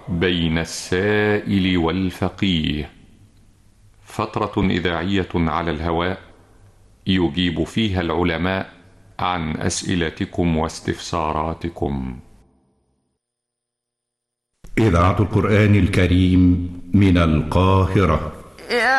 بين السائل والفقيه، فترة إذاعية على الهواء يجيب فيها العلماء عن أسئلتكم واستفساراتكم. إذاعة القرآن الكريم من القاهرة.